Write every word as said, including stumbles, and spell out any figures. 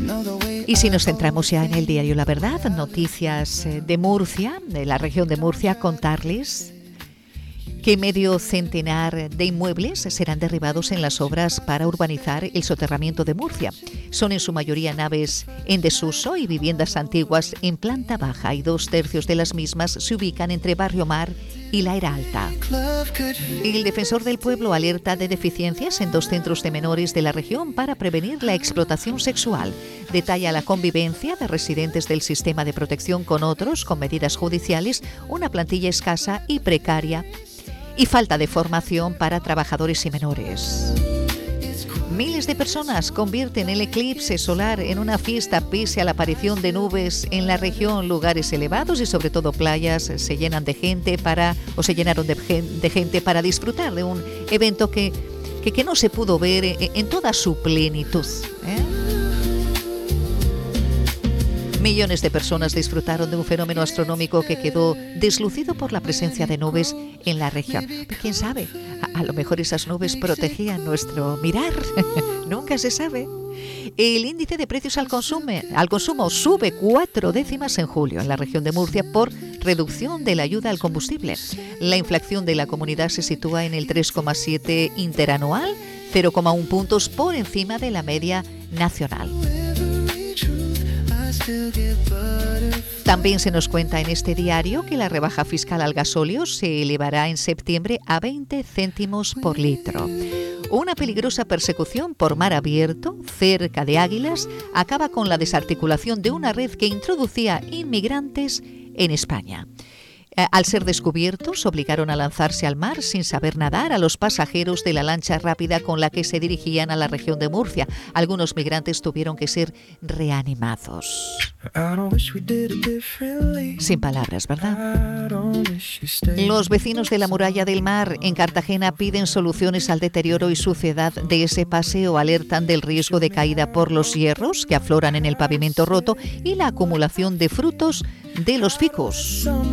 Y si nos centramos ya en el diario La Verdad, noticias de Murcia, de la región de Murcia, contarles que medio centenar de inmuebles serán derribados en las obras para urbanizar el soterramiento de Murcia. Son en su mayoría naves en desuso y viviendas antiguas en planta baja, y dos tercios de las mismas se ubican entre Barrio Mar y la Era Alta. El defensor del pueblo alerta de deficiencias en dos centros de menores de la región para prevenir la explotación sexual. Detalla la convivencia de residentes del sistema de protección con otros, con medidas judiciales, una plantilla escasa y precaria y falta de formación para trabajadores y menores. Miles de personas convierten el eclipse solar en una fiesta pese a la aparición de nubes en la región. Lugares elevados y sobre todo playas se llenan de gente para o se llenaron de, de gente para disfrutar de un evento que, que, que no se pudo ver en, en toda su plenitud, ¿eh? Millones de personas disfrutaron de un fenómeno astronómico que quedó deslucido por la presencia de nubes en la región. Pero quién sabe, a, a lo mejor esas nubes protegían nuestro mirar. Nunca se sabe. El índice de precios al consumo, al consumo sube cuatro décimas en julio en la región de Murcia por reducción de la ayuda al combustible. La inflación de la comunidad se sitúa en el tres coma siete interanual, cero coma uno puntos por encima de la media nacional. También se nos cuenta en este diario que la rebaja fiscal al gasóleo se elevará en septiembre a veinte céntimos por litro. Una peligrosa persecución por mar abierto, cerca de Águilas, acaba con la desarticulación de una red que introducía inmigrantes en España. Al ser descubiertos, obligaron a lanzarse al mar sin saber nadar a los pasajeros de la lancha rápida con la que se dirigían a la región de Murcia. Algunos migrantes tuvieron que ser reanimados. Sin palabras, ¿verdad? Los vecinos de la Muralla del Mar en Cartagena piden soluciones al deterioro y suciedad de ese paseo. Alertan del riesgo de caída por los hierros que afloran en el pavimento roto y la acumulación de frutos de los ficus.